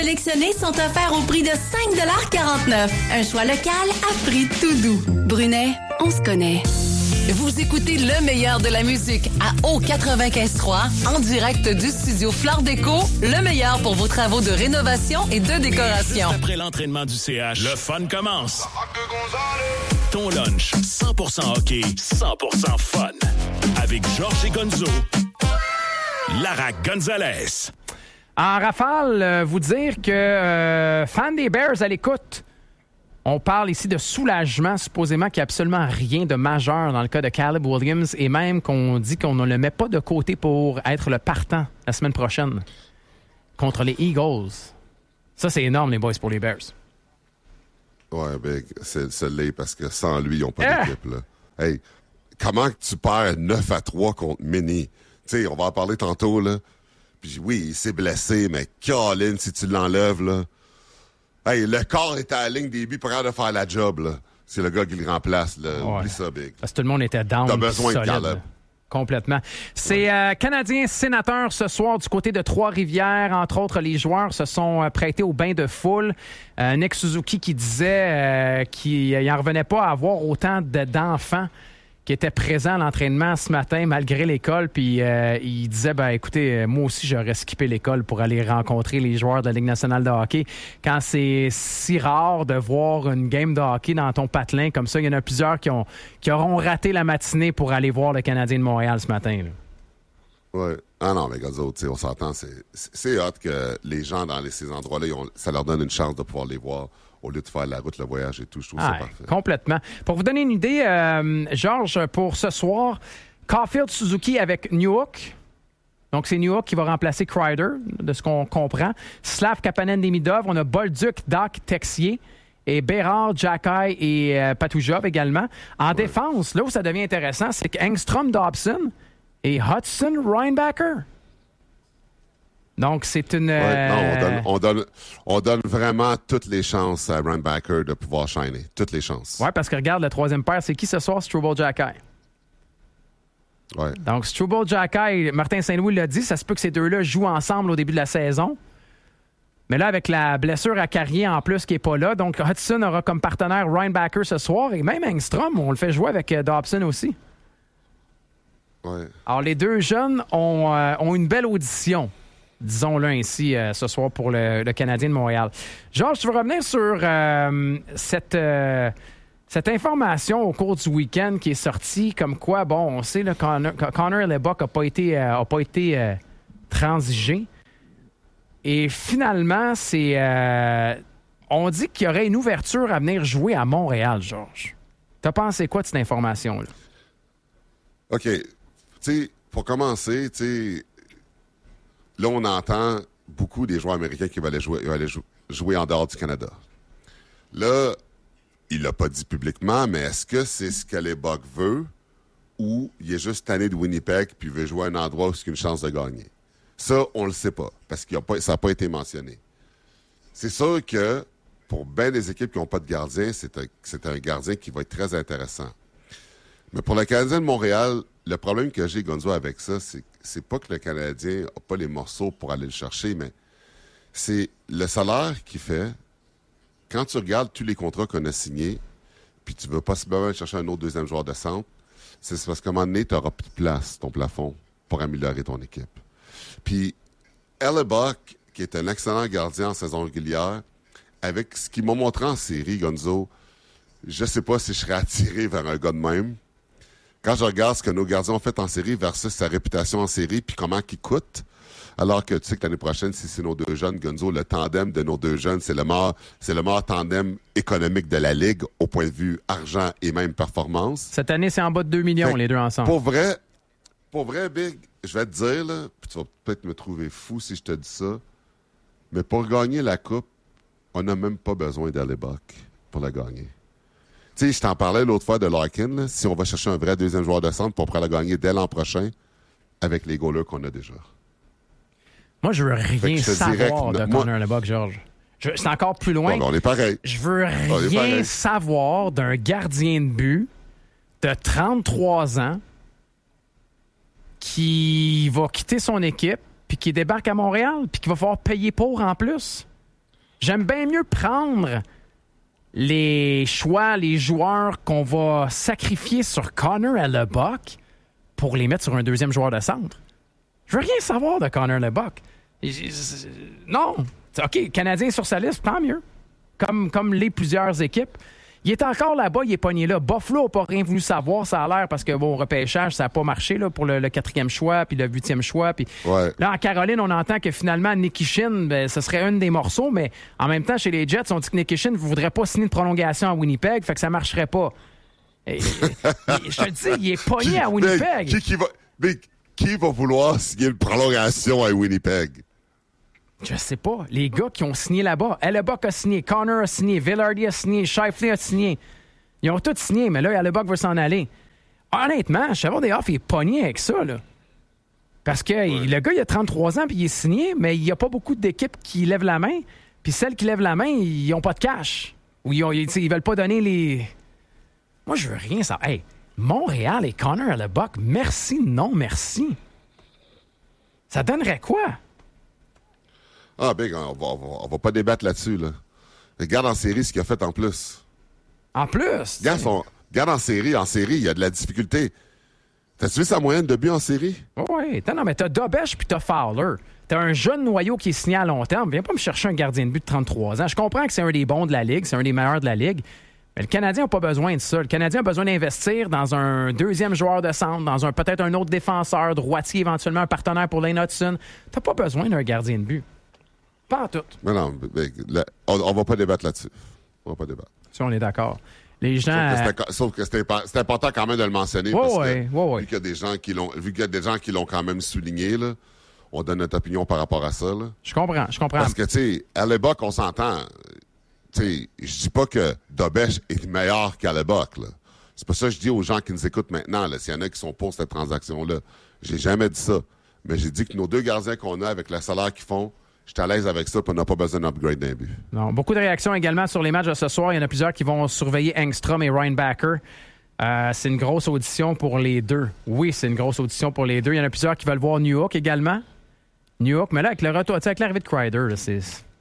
Sélectionnés sont offerts au prix de 5,49 $. Un choix local à prix tout doux. Brunet, on se connaît. Vous écoutez le meilleur de la musique à O95.3 en direct du studio Flore Déco, le meilleur pour vos travaux de rénovation et de décoration. Juste après l'entraînement du CH, le fun commence. Ton lunch, 100% hockey, 100% fun. Avec Georges et Gonzo, Lara Gonzalez. En rafale, vous dire que fan des Bears à l'écoute, on parle ici de soulagement, supposément qu'il n'y a absolument rien de majeur dans le cas de Caleb Williams et même qu'on dit qu'on ne le met pas de côté pour être le partant la semaine prochaine contre les Eagles. Ça, c'est énorme, les boys, pour les Bears. Ouais, Big, c'est l'est parce que sans lui, ils n'ont pas d'équipe. Là. Hey, comment tu perds 9-3 contre Mini? Tu sais, on va en parler tantôt, là. Puis oui, il s'est blessé, mais Colin, si tu l'enlèves, là... Hey, le corps est à la ligne des buts pour de faire la job, là. C'est le gars qui le remplace, là. Ouais. Oublie ça, Big. Parce que tout le monde était down. T'as besoin solide, de Caleb. Complètement. C'est Canadiens sénateurs ce soir du côté de Trois-Rivières. Entre autres, les joueurs se sont prêtés au bain de foule. Nick Suzuki qui disait qu'il n'en revenait pas à avoir autant d'enfants qui étaient présents à l'entraînement ce matin malgré l'école. Puis il disait, écoutez, moi aussi, j'aurais skippé l'école pour aller rencontrer les joueurs de la Ligue nationale de hockey. Quand c'est si rare de voir une game de hockey dans ton patelin comme ça, il y en a plusieurs qui auront raté la matinée pour aller voir le Canadien de Montréal ce matin. Oui. Ah non, mais gars, on s'entend. C'est hot que les gens dans ces endroits-là, ça leur donne une chance de pouvoir les voir au lieu de faire la route, le voyage et tout. Je trouve ça parfait. Complètement. Pour vous donner une idée, Georges, pour ce soir, Caulfield Suzuki avec Newhook. Donc, c'est Newhook qui va remplacer Kreider, de ce qu'on comprend. Slav Kapanen-Demidov. On a Bolduc, Doc, Texier. Et Bérard, Jacky et Patoujov également. En défense, là où ça devient intéressant, c'est qu'Engstrom, Dobson et Hudson, Reinbacker. Donc, c'est une... non, on donne vraiment toutes les chances à Reinbacker de pouvoir shiner. Toutes les chances. Oui, parce que regarde, le troisième paire, c'est qui ce soir? Struble-Jacky. Ouais. Donc, Struble-Jacky, Martin Saint-Louis l'a dit, ça se peut que ces deux-là jouent ensemble au début de la saison. Mais là, avec la blessure à Carrier en plus qui n'est pas là, donc Hudson aura comme partenaire Reinbacker ce soir. Et même Engstrom, on le fait jouer avec Dobson aussi. Ouais. Alors, les deux jeunes ont une belle audition. Disons-le ainsi, ce soir pour le Canadien de Montréal. Georges, tu veux revenir sur cette information au cours du week-end qui est sortie, comme quoi, on sait que Connor Hellebuyck n'a pas été transigé. Et finalement, on dit qu'il y aurait une ouverture à venir jouer à Montréal, Georges. T'as pensé quoi de cette information-là? OK. Tu sais, pour commencer, là, on entend beaucoup des joueurs américains qui veulent jouer en dehors du Canada. Là, il l'a pas dit publiquement, mais est-ce que c'est ce que Hellebuyck veut ou il est juste tanné de Winnipeg puis il veut jouer à un endroit où il a une chance de gagner? Ça, on le sait pas parce que ça n'a pas été mentionné. C'est sûr que pour bien des équipes qui n'ont pas de gardien, c'est un gardien qui va être très intéressant. Mais pour le Canadien de Montréal, le problème que j'ai, Gonzo, avec ça, c'est pas que le Canadien n'a pas les morceaux pour aller le chercher, mais c'est le salaire qu'il fait. Quand tu regardes tous les contrats qu'on a signés, puis tu veux possiblement chercher un autre deuxième joueur de centre, c'est parce qu'à un moment donné, tu n'auras plus de place, ton plafond, pour améliorer ton équipe. Puis Hellebuyck, qui est un excellent gardien en saison régulière, avec ce qu'il m'a montré en série, Gonzo, je sais pas si je serais attiré vers un gars de même. Quand je regarde ce que nos gardiens ont fait en série versus sa réputation en série, puis comment qu'il coûte, alors que tu sais que l'année prochaine, si c'est nos deux jeunes, Gonzo, le tandem de nos deux jeunes, c'est le meilleur tandem économique de la Ligue au point de vue argent et même performance. Cette année, c'est en bas de 2 millions, les deux ensemble. Pour vrai, Big, je vais te dire, là, puis tu vas peut-être me trouver fou si je te dis ça, mais pour gagner la Coupe, on n'a même pas besoin d'Hellebuyck pour la gagner. Tu sais, je t'en parlais l'autre fois de Larkin, là, si on va chercher un vrai deuxième joueur de centre pour pouvoir la gagner dès l'an prochain avec les goalers qu'on a déjà. Moi, je veux rien savoir de Connor Hellebuyck, Georges. C'est encore plus loin. Bon, on est pareil. Je veux rien savoir d'un gardien de but de 33 ans qui va quitter son équipe puis qui débarque à Montréal puis qui va falloir payer pour en plus. J'aime bien mieux prendre les choix, les joueurs qu'on va sacrifier sur Connor Hellebuyck pour les mettre sur un deuxième joueur de centre. Je veux rien savoir de Connor Hellebuyck. Non. OK, Canadien sur sa liste, tant mieux. Comme les plusieurs équipes. Il est encore là-bas, il est pogné là. Buffalo n'a pas rien voulu savoir, ça a l'air, parce que, bon, au repêchage, ça n'a pas marché là, pour le 4e choix, puis le 8e choix. Puis là, en Caroline, on entend que finalement, Nikishin, ce serait un des morceaux, mais en même temps, chez les Jets, on dit que Nikishin ne voudrait pas signer de prolongation à Winnipeg, fait que ça ne marcherait pas. Je te dis, il est pogné à Winnipeg. Qui va vouloir signer une prolongation à Winnipeg? Je sais pas. Les gars qui ont signé là-bas. Hellebuyck a signé, Connor a signé, Vilardi a signé, Scheifele a signé. Ils ont tous signé, mais là, Hellebuyck veut s'en aller. Honnêtement, Chateaubriand est pogné avec ça, là. Parce que le gars, il a 33 ans puis il est signé, mais il n'y a pas beaucoup d'équipes qui lèvent la main. Puis celles qui lèvent la main, ils n'ont pas de cash. Ou ils veulent pas donner les... Moi, je veux rien savoir. Hey, Montréal et Connor Hellebuyck, merci, non merci. Ça donnerait quoi? Ah, Big, on va pas débattre là-dessus, là. Regarde en série ce qu'il a fait en plus. En plus? Regarde en série, il y a de la difficulté. T'as-tu vu sa moyenne de buts en série? Oui, non, mais t'as Dobesch puis t'as Fowler. T'as un jeune noyau qui est signé à long terme. Viens pas me chercher un gardien de but de 33 ans. Je comprends que c'est un des bons de la Ligue, c'est un des meilleurs de la Ligue, mais le Canadien n'a pas besoin de ça. Le Canadien a besoin d'investir dans un deuxième joueur de centre, dans peut-être un autre défenseur, droitier, éventuellement un partenaire pour Lane Hudson. T'as pas besoin d'un gardien de but. Pas en tout. Mais non, on va pas débattre là-dessus. On va pas débattre. Si on est d'accord. Les gens... Sauf que c'est important quand même de le mentionner. Vu qu'il y a des gens qui l'ont quand même souligné, là, on donne notre opinion par rapport à ça. Là. Je comprends. Parce que, tu sais, Hellebuyck, on s'entend. Tu sais, je dis pas que Dobesch est meilleur qu'Hellebuyck, là. C'est pas ça que je dis aux gens qui nous écoutent maintenant, là. S'il y en a qui sont pour cette transaction-là. J'ai jamais dit ça. Mais j'ai dit que nos deux gardiens qu'on a avec le salaire qu'ils font, j'étais à l'aise avec ça, puis on n'a pas besoin d'upgrade d'un but. Non, beaucoup de réactions également sur les matchs de ce soir. Il y en a plusieurs qui vont surveiller Engstrom et Reinbacher. C'est une grosse audition pour les deux. Oui, c'est une grosse audition pour les deux. Il y en a plusieurs qui veulent voir New York également. New York, mais là, avec le retour, avec l'arrivée de Kreider, là, c'est...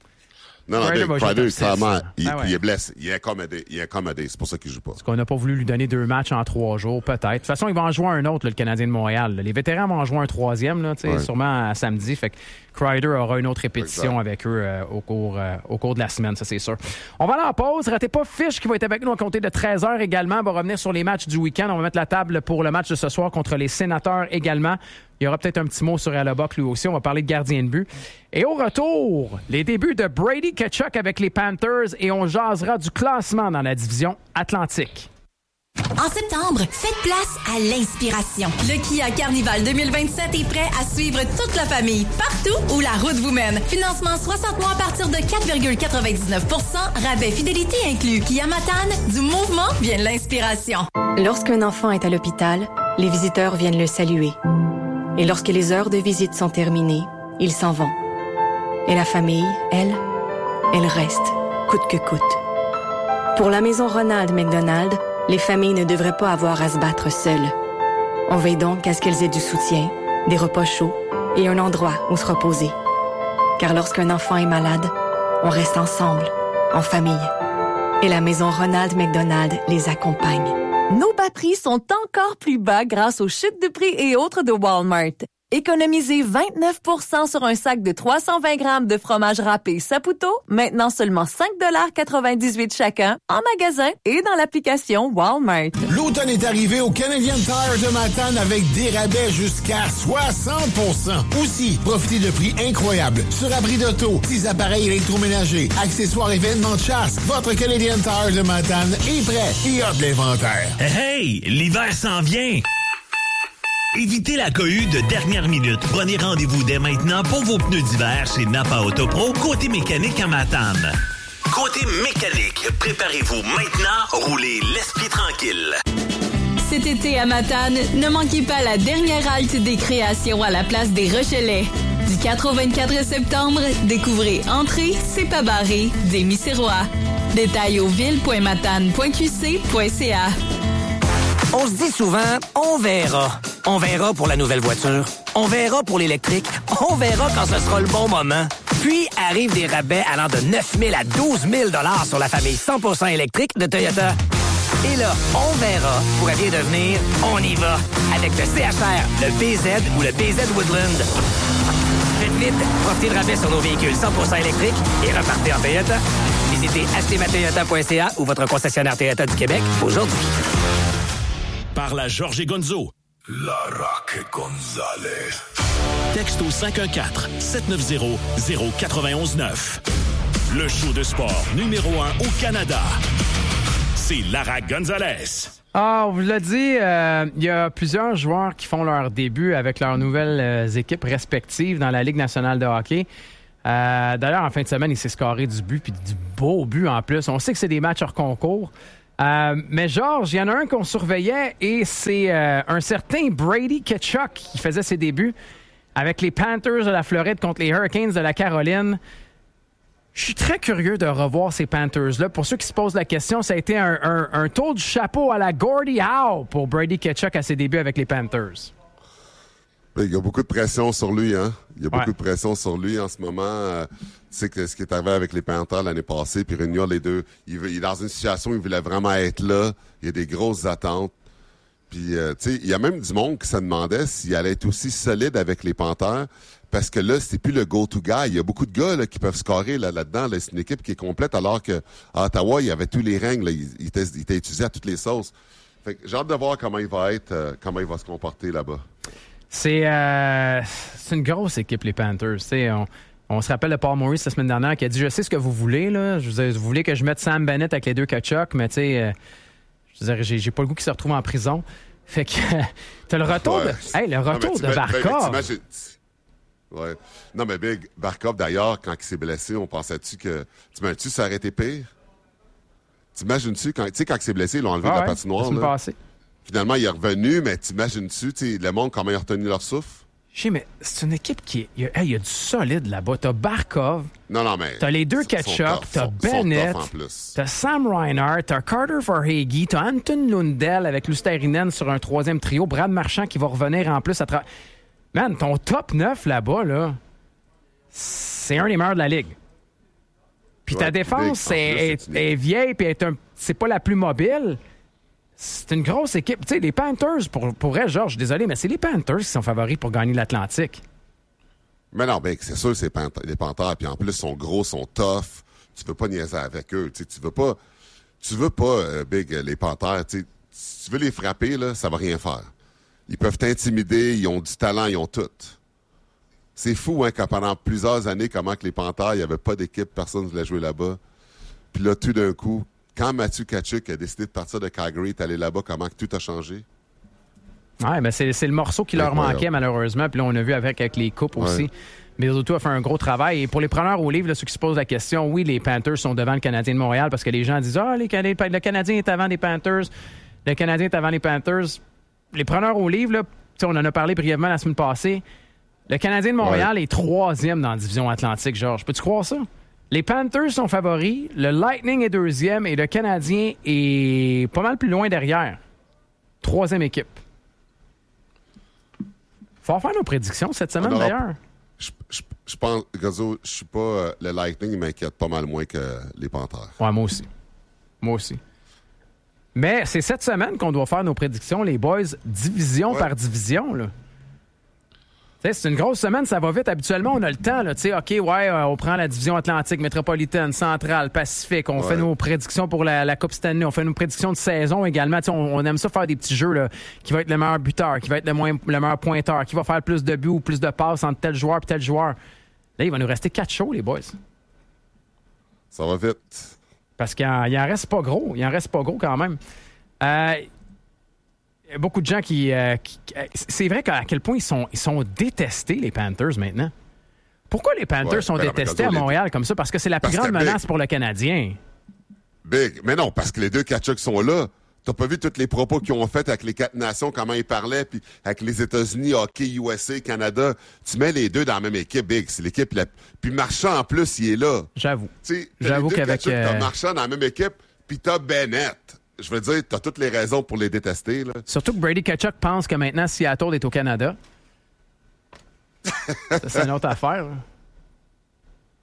Non, Kreider, clairement, il est blessé. Il est accommodé. C'est pour ça qu'il joue pas. Parce qu'on n'a pas voulu lui donner 2 matchs en 3 jours, peut-être. De toute façon, il va en jouer un autre, là, le Canadien de Montréal. Là. Les vétérans vont en jouer un 3e, là, sûrement à samedi. Fait que Kreider aura une autre répétition avec eux au cours de la semaine, ça c'est sûr. On va aller en pause. Ratez pas Fish qui va être avec nous à compter de 13h également. On va revenir sur les matchs du week-end. On va mettre la table pour le match de ce soir contre les Sénateurs également. Il y aura peut-être un petit mot sur Hellebuyck lui aussi. On va parler de gardien de but. Et au retour, les débuts de Brady Tkachuk avec les Panthers et on jasera du classement dans la division Atlantique. En septembre, faites place à l'inspiration. Le Kia Carnival 2027 est prêt à suivre toute la famille, partout où la route vous mène. Financement 60 mois à partir de 4,99 %, rabais fidélité inclus. Kia Matane, du mouvement vient l'inspiration. Lorsqu'un enfant est à l'hôpital, les visiteurs viennent le saluer. Et lorsque les heures de visite sont terminées, ils s'en vont. Et la famille, elle reste, coûte que coûte. Pour la maison Ronald McDonald, les familles ne devraient pas avoir à se battre seules. On veille donc à ce qu'elles aient du soutien, des repas chauds et un endroit où se reposer. Car lorsqu'un enfant est malade, on reste ensemble, en famille. Et la maison Ronald McDonald les accompagne. Nos bas prix sont encore plus bas grâce aux chutes de prix et autres de Walmart. Économisez 29 % sur un sac de 320 grammes de fromage râpé Saputo, maintenant seulement 5,98 $ chacun, en magasin et dans l'application Walmart. L'automne est arrivé au Canadian Tire de Matane avec des rabais jusqu'à 60 %. Aussi, profitez de prix incroyables sur abris d'auto, petits appareils électroménagers, accessoires et vêtements de chasse. Votre Canadian Tire de Matane est prêt et a de l'inventaire. Hey, l'hiver s'en vient! Évitez la cohue de dernière minute. Prenez rendez-vous dès maintenant pour vos pneus d'hiver chez Napa Autopro, côté mécanique à Matane. Côté mécanique, préparez-vous maintenant, roulez l'esprit tranquille. Cet été à Matane, ne manquez pas la dernière halte des créations à la place des Rochelais. Du 4 au 24 septembre, découvrez Entrée, c'est pas barré, des Missérois. Détails au ville.matane.qc.ca. On se dit souvent, on verra. On verra pour la nouvelle voiture. On verra pour l'électrique. On verra quand ce sera le bon moment. Puis arrivent des rabais allant de 9 000 à 12 000 $ sur la famille 100% électrique de Toyota. Et là, on verra pourrait bien devenir on y va avec le CHR, le BZ ou le BZ Woodland. Faites vite, profitez de rabais sur nos véhicules 100% électriques et repartez en Toyota. Visitez achetezmatoyota.ca ou votre concessionnaire Toyota du Québec aujourd'hui. Par la Georges et Gonzo. La Rock Gonzalez. Texto 514-790-0919. Le show de sport numéro 1 au Canada. C'est Lara Gonzalez. Ah, on vous l'a dit, il y a plusieurs joueurs qui font leur début avec leurs nouvelles équipes respectives dans la Ligue nationale de hockey. D'ailleurs, en fin de semaine, il s'est scoré du but, puis du beau but en plus. On sait que c'est des matchs hors concours. Mais Georges, il y en a un qu'on surveillait et c'est un certain Brady Tkachuk qui faisait ses débuts avec les Panthers de la Floride contre les Hurricanes de la Caroline. Je suis très curieux de revoir ces Panthers-là. Pour ceux qui se posent la question, ça a été un tour du chapeau à la Gordie Howe pour Brady Tkachuk à ses débuts avec les Panthers. Il y a beaucoup de pression sur lui, hein? Il y a beaucoup de pression sur lui en ce moment. Tu sais que ce qui est arrivé avec les Panthers l'année passée, puis réunir les deux. Il est dans une situation où il voulait vraiment être là. Il y a des grosses attentes. Puis, tu sais, il y a même du monde qui se demandait s'il allait être aussi solide avec les Panthers. Parce que là, c'est plus le go-to-guy. Il y a beaucoup de gars là, qui peuvent scorer là-dedans. Là, c'est une équipe qui est complète, alors qu'à Ottawa, il y avait tous les règles. Là. Il était utilisé à toutes les sauces. Fait que j'ai hâte de voir comment il va être, comment il va se comporter là-bas. C'est une grosse équipe, les Panthers. On se rappelle de Paul Maurice la semaine dernière qui a dit « Je sais ce que vous voulez. Là. Vous voulez que je mette Sam Bennett avec les deux Tkachuk, mais tu sais, j'ai pas le goût qu'il se retrouve en prison. » Fait que t'as le retour de Barkov. Ouais. Non, mais Big, Barkov, d'ailleurs, quand il s'est blessé, on pensait-tu que... T'imagines-tu ça aurait été pire? T'imagines-tu, quand il s'est blessé, ils l'ont enlevé de la patinoire, là. Finalement, il est revenu, mais t'imagines-tu, le monde, comment ils ont retenu leur souffle? Je sais, mais c'est une équipe qui... Il y a du solide là-bas. T'as Barkov. Non, mais... T'as les deux Tkachuk, t'as Bennett, t'as Sam Reinhart, t'as Carter Verhaeghe, t'as Anton Lundell avec Lusterinen sur un troisième trio, Brad Marchand qui va revenir en plus à travers... Man, ton top 9 là-bas, là, c'est un des meilleurs de la Ligue. Puis ta défense est vieille, puis c'est pas la plus mobile. C'est une grosse équipe. Tu sais, les Panthers, pour elle, Georges, désolé, mais c'est les Panthers qui sont favoris pour gagner l'Atlantique. Mais non, ben, c'est sûr, c'est les Panthers, puis en plus, ils sont gros, sont tough. Tu veux pas niaiser avec eux. Tu veux pas, Big, les Panthers, si tu veux les frapper, là, ça va rien faire. Ils peuvent t'intimider, ils ont du talent, ils ont tout. C'est fou, hein, quand pendant plusieurs années, comment que les Panthers, il n'y avait pas d'équipe, personne ne voulait jouer là-bas. Puis là, tout d'un coup, quand Matthew Tkachuk a décidé de partir de Calgary, d'aller là-bas, comment que tout a changé? Oui, mais c'est le morceau qui leur manquait, malheureusement. Puis là, on a vu avec les coupes aussi. Mais Auto a fait un gros travail. Et pour les preneurs au livre, là, ceux qui se posent la question, oui, les Panthers sont devant le Canadien de Montréal parce que les gens disent « Ah, le Canadien est avant les Panthers. Le Canadien est avant les Panthers. » Les preneurs au livre, là, on en a parlé brièvement la semaine passée. Le Canadien de Montréal est 3e dans la division Atlantique, Georges. Peux-tu croire ça? Les Panthers sont favoris, le Lightning est 2e et le Canadien est pas mal plus loin derrière. 3e équipe. Faut faire nos prédictions cette semaine, d'ailleurs. Je pense, Gazo, je suis pas... le Lightning m'inquiète pas mal moins que les Panthers. Ouais, moi aussi. Mais c'est cette semaine qu'on doit faire nos prédictions, les boys, division par division. Là. C'est une grosse semaine, ça va vite. Habituellement, on a le temps. Là, on prend la division Atlantique, métropolitaine, centrale, Pacifique. On fait nos prédictions pour la Coupe Stanley. On fait nos prédictions de saison également. On aime ça faire des petits jeux. Là, qui va être le meilleur buteur, qui va être le meilleur pointeur, qui va faire plus de buts ou plus de passes entre tel joueur et tel joueur. Là, il va nous rester 4 shows, les boys. Ça va vite. Parce qu'il en reste pas gros. Il en reste pas gros quand même. Il y a beaucoup de gens qui c'est vrai à quel point ils sont détestés, les Panthers, maintenant. Pourquoi les Panthers sont détestés à Montréal comme ça? Parce que c'est la plus grande menace pour le Canadien. Big. Mais non, parce que les deux Tkachuk sont là. T'as pas vu tous les propos qu'ils ont fait avec les 4 nations, comment ils parlaient, puis avec les États-Unis, hockey, USA, Canada. Tu mets les deux dans la même équipe, Big. C'est l'équipe Puis Marchand, en plus, il est là. J'avoue. J'avoue qu'avec... T'as Marchand dans la même équipe, puis t'as Bennett. Je veux dire, t'as toutes les raisons pour les détester, là. Surtout que Brady Tkachuk pense que maintenant, Seattle est au Canada. Ça, c'est une autre affaire, là.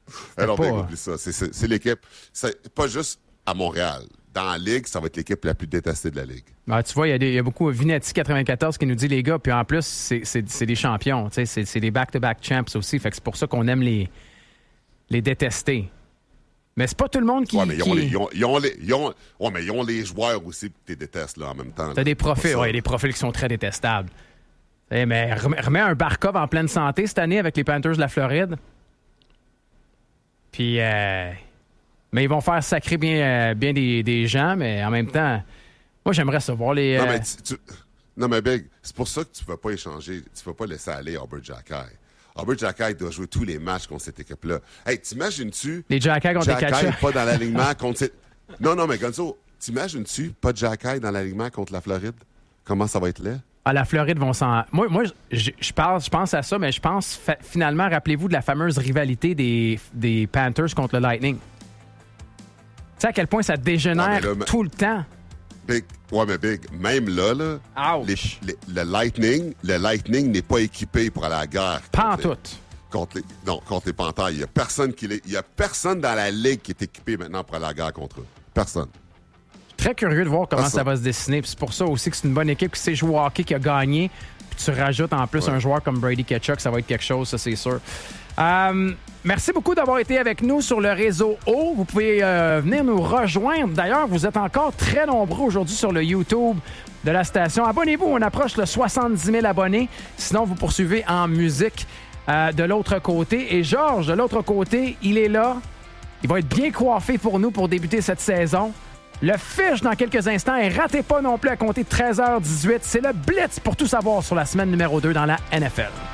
Alors, oublie ça. C'est l'équipe. C'est pas juste à Montréal. Dans la Ligue, ça va être l'équipe la plus détestée de la Ligue. Ah, tu vois, il y a beaucoup Vinetti 94 qui nous dit, les gars, puis en plus, c'est des champions. C'est des back-to-back champs aussi. Fait que c'est pour ça qu'on aime les détester. Mais c'est pas tout le monde qui... Ouais, mais ils ont les joueurs aussi que tu détestes là, en même temps. T'as des profils, il y a des profils qui sont très détestables. Mais remets un Barkov en pleine santé cette année avec les Panthers de la Floride. Puis... mais ils vont faire sacrer bien des gens, mais en même temps, moi, j'aimerais savoir les... Non, mais Big, c'est pour ça que tu ne peux pas échanger, tu ne peux pas laisser aller Albert Xhekaj. Albert Xhekaj doit jouer tous les matchs contre cette équipe-là. Hey, t'imagines-tu... Les Xhekaj contre les catchers. Pas dans l'alignement contre... Non, mais Gonzo, t'imagines-tu pas de Xhekaj dans l'alignement contre la Floride? Comment ça va être laid? Ah, la Floride vont s'en... Moi, je pense à ça, mais je pense finalement, rappelez-vous de la fameuse rivalité des Panthers contre le Lightning. Tu sais à quel point ça dégénère tout le temps. Big, mais Big, même là, le Lightning n'est pas équipé pour aller à la guerre. Pas en tout. Contre les Panthers. Il y a personne dans la Ligue qui est équipé maintenant pour aller à la guerre contre eux. Personne. Très curieux de voir comment ça va se dessiner. Puis c'est pour ça aussi que c'est une bonne équipe qui sait jouer au hockey, qui a gagné. Puis tu rajoutes en plus un joueur comme Brady Tkachuk, ça va être quelque chose, ça c'est sûr. Merci beaucoup d'avoir été avec nous sur le réseau O. Vous pouvez venir nous rejoindre. D'ailleurs, vous êtes encore très nombreux aujourd'hui sur le YouTube de la station. Abonnez-vous, on approche le 70 000 abonnés. Sinon, vous poursuivez en musique de l'autre côté. Et Georges, de l'autre côté, il est là. Il va être bien coiffé pour nous pour débuter cette saison. Le fiche dans quelques instants et ratez pas non plus à compter de 13h18. C'est le Blitz pour tout savoir sur la semaine numéro 2 dans la NFL.